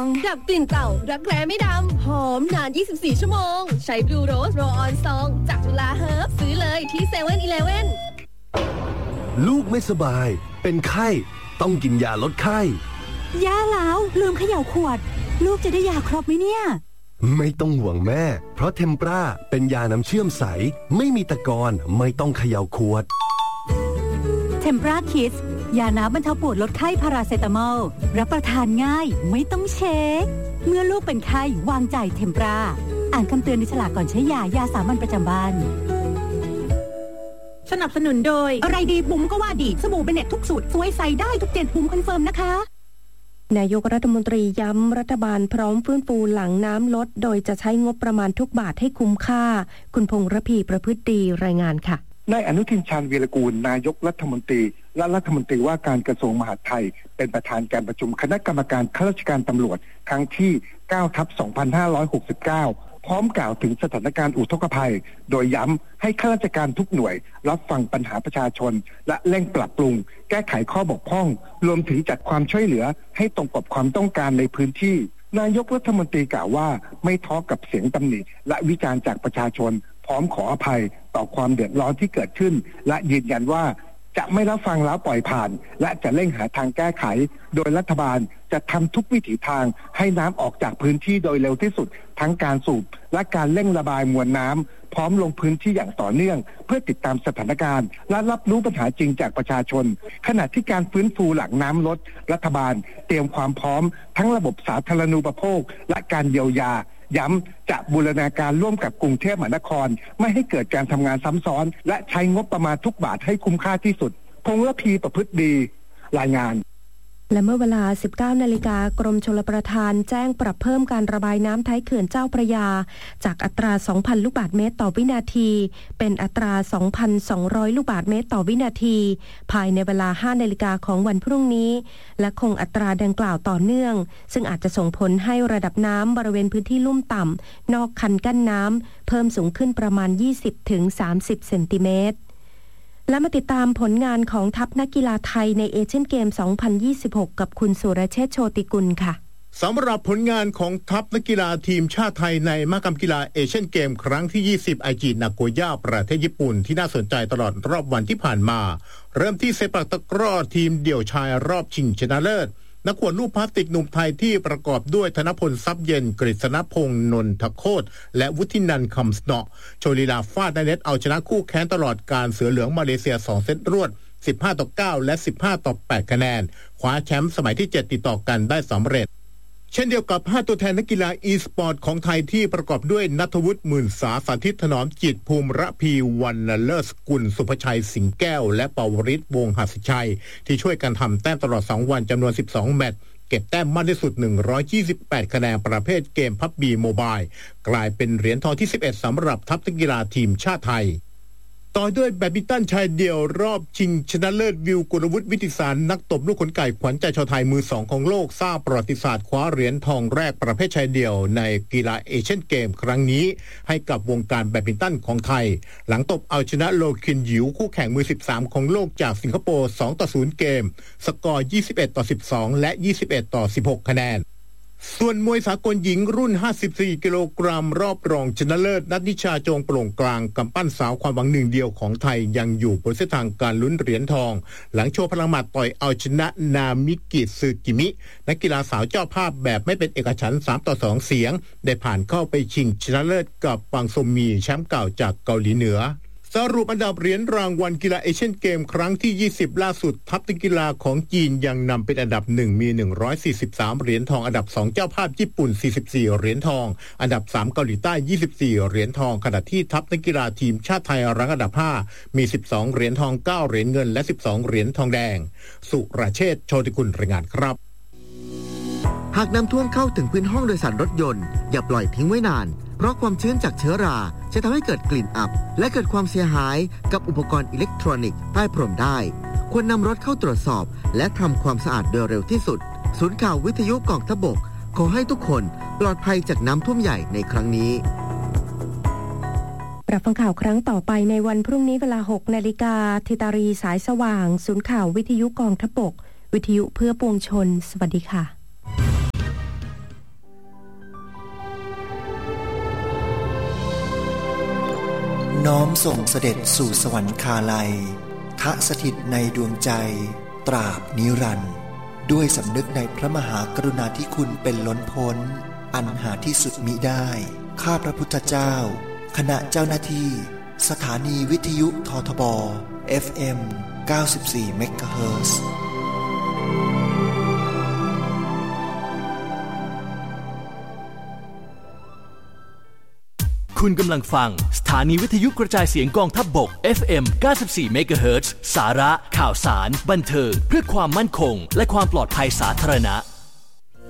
ดับกลิ่นเต่ารักแร้ไม่ดำหอมนาน24ชั่วโมงใช้บลูโรสโรออนซองจากจุฬาเฮิร์บซื้อเลยที่7-Eleven ลูกไม่สบายเป็นไข้ต้องกินยาลดไข้ย่าแล้วลืมเขย่าขวดลูกจะได้ยาครบไหมเนี่ยไม่ต้องห่วงแม่เพราะเทมปราเป็นยาน้ำเชื่อมใสไม่มีตะกอนไม่ต้องเขย่าขวดเทมปราคิดยาน้ำบรรเทาปวดลดไข้พาราเซตามอลรับประทานง่ายไม่ต้องเช็คเมื่อลูกเป็นไข้วางใจเทมปราอ่านคำเตือนในฉลากก่อนใช้ยาสามัญประจำบ้านสนับสนุนโดยอะไรดีบุ๋มก็ว่าดีสบู่เบเน็ตทุกสูตรสวยใสได้ทุก7บุ๋มคอนเฟิร์มนะคะนายกรัฐมนตรีย้ำรัฐบาลพร้อมฟื้นฟูหลังน้ำลดโดยจะใช้งบประมาณทุกบาทให้คุ้มค่าคุณพงษ์ระพีประพฤติดีรายงานค่ะนายอนุทินชาญวีรกูลนายกรัฐมนตรีและรัฐมนตรีว่าการกระทรวงมหาดไทยเป็นประธานการประชุมคณะกรรมการข้าราชการตำรวจครั้งที่9/2569พร้อมกล่าวถึงสถานการณ์อุทกภัยโดยย้ำให้ข้าราชการทุกหน่วยรับฟังปัญหาประชาชนและเร่งปรับปรุงแก้ไขข้อบกพร่องรวมถึงจัดความช่วยเหลือให้ตรงกับความต้องการในพื้นที่นายกรัฐมนตรีกล่าวว่าไม่ท้อกับเสียงตำหนิและวิจารณ์จากประชาชนพร้อมขออภัยต่อความเดือดร้อนที่เกิดขึ้นและยืนยันว่าจะไม่รับฟังแล้วปล่อยผ่านและจะเร่งหาทางแก้ไขโดยรัฐบาลจะทำทุกวิถีทางให้น้ำออกจากพื้นที่โดยเร็วที่สุดทั้งการสูบและการเร่งระบายมวลน้ำพร้อมลงพื้นที่อย่างต่อเนื่องเพื่อติดตามสถานการณ์และรับรู้ปัญหาจริงจากประชาชนขณะที่การฟื้นฟูหลังน้ำลดรัฐบาลเตรียมความพร้อมทั้งระบบสาธารณูปโภคและการเยียวยาย้ำจะบูรณาการร่วมกับกรุงเทพมหานครไม่ให้เกิดการทำงานซ้ำซ้อนและใช้งบประมาณทุกบาทให้คุ้มค่าที่สุดพงษ์ระพีประพฤติดีรายงานและเมื่อเวลา 19 นาฬิกากรมชลประทานแจ้งปรับเพิ่มการระบายน้ำท้ายเขื่อนเจ้าพระยาจากอัตรา 2,000 ลูกบาศก์เมตรต่อวินาทีเป็นอัตรา 2,200 ลูกบาศก์เมตรต่อวินาทีภายในเวลา 5 นาฬิกาของวันพรุ่งนี้และคงอัตราดังกล่าวต่อเนื่องซึ่งอาจจะส่งผลให้ระดับน้ำบริเวณพื้นที่ลุ่มต่ำนอกคันกั้นน้ำเพิ่มสูงขึ้นประมาณ 20-30 เซนติเมตรและมาติดตามผลงานของทัพนักกีฬาไทยในเอเชียนเกม 2026 กับคุณสุรเชษฐ์โชติกุลค่ะสำหรับผลงานของทัพนักกีฬาทีมชาติไทยในมหกรรมกีฬาเอเชียนเกมครั้งที่ 20 ไอจินาโกย่าประเทศญี่ปุ่นที่น่าสนใจตลอดรอบวันที่ผ่านมาเริ่มที่เซปักตะกร้อทีมเดี่ยวชายรอบชิงชนะเลิศนักขวดลูกพลาสติกหนุ่มไทยที่ประกอบด้วยธนพลทรัพย์เย็นกฤษณพงษ์นนทโคตรและวุฒินันท์คำสนอโชว์ลีลาฟาดในเน็ตเอาชนะคู่แค้นตลอดการเสือเหลืองมาเลเซีย2เซตรวด15-9และ15-8คะแนนคว้าแชมป์สมัยที่7ติดต่อกันได้สำเร็จเช่นเดียวกับ5ตัวแทนนักกีฬาอีสปอร์ตของไทยที่ประกอบด้วยณัฐวุฒิหมื่นสาสาธิตถนอมจิตภูมิระพีวรรณเลิศสกุลสุภชัยสิงห์แก้วและปวริศวงศ์หัสชัยที่ช่วยกันทำแต้มตลอด2วันจำนวน12แมตช์เก็บแต้มมากที่สุด128คะแนนประเภทเกมพับบีโมบายกลายเป็นเหรียญทองที่11สำหรับทัพนักกีฬาทีมชาติไทยต่อด้วยแบดมินตันชายเดี่ยวรอบชิงชนะเลิศวิวกุลวุฒิวิทิสารนักตบลูกขนไก่ขวัญใจชาวไทยมือ2ของโลกสร้างประวัติศาสตร์คว้าเหรียญทองแรกประเภทชายเดี่ยวในกีฬาเอเชียนเกมครั้งนี้ให้กับวงการแบดมินตันของไทยหลังตบเอาชนะโลคินหยิวคู่แข่งมือ13ของโลกจากสิงคโปร์2-0เกมสกอร์21-12และ21-16คะแนนส่วนมวยสากลหญิงรุ่น54กิโลกรัมรอบรองชนะเลิศนัทนิชาจงโปร่งกลางกำปั้นสาวความหวังหนึ่งเดียวของไทยยังอยู่บนเส้นทางการลุ้นเหรียญทองหลังโชว์พลังหมัดต่อยเอาชนะนามิกิซึกิมินักกีฬาสาวเจ้าภาพแบบไม่เป็นเอกฉันท์3-2เสียงได้ผ่านเข้าไปชิงชนะเลิศกับปังซมมีแชมป์เก่าจากเกาหลีเหนือสรุปอันดับเหรียญรางวัลกีฬาเอเชียนเกมครั้งที่20ล่าสุดทัพนักกีฬาของจีนยังนำเป็นอันดับ1มี143เหรียญทองอันดับ2เจ้าภาพญี่ปุ่น44เหรียญทองอันดับ3เกาหลีใต้24เหรียญทองขณะที่ทัพนักกีฬาทีมชาติไทยรั้งอันดับ5มี12เหรียญทอง9เหรียญเงินและ12เหรียญทองแดงสุรเชษฐ์โชติกุลรายงานครับหากน้ำท่วมเข้าถึงพื้นห้องโดยสารรถยนต์อย่าปล่อยทิ้งไว้นานเพราะความชื้นจากเชื้อราจะทำให้เกิดกลิ่นอับและเกิดความเสียหายกับอุปกรณ์อิเล็กทรอนิกส์ใต้พรมได้ควรนำรถเข้าตรวจสอบและทำความสะอาดโดยเร็วที่สุดศูนย์ข่าววิทยุกองทัพบกขอให้ทุกคนปลอดภัยจากน้ำท่วมใหญ่ในครั้งนี้รับฟังข่าวครั้งต่อไปในวันพรุ่งนี้เวลา 6 นาฬิกาธิตารีสายสว่างศูนย์ข่าววิทยุกองทัพบกวิทยุเพื่อปวงชนสวัสดีค่ะน้อมส่งเสด็จสู่สวรรคาลัยทะสถิตในดวงใจตราบนิรันดร์ด้วยสำนึกในพระมหากรุณาธิคุณเป็นล้นพ้นอันหาที่สุดมิได้ข้าพระพุทธเจ้าคณะเจ้าหน้าที่สถานีวิทยุททบ FM 94 เมกะเฮิรตซ์คุณกำลังฟังสถานีวิทยุกระจายเสียงกองทัพบก FM 94 เมกะเฮิรตซ์สาระข่าวสารบันเทิงเพื่อความมั่นคงและความปลอดภัยสาธารณะ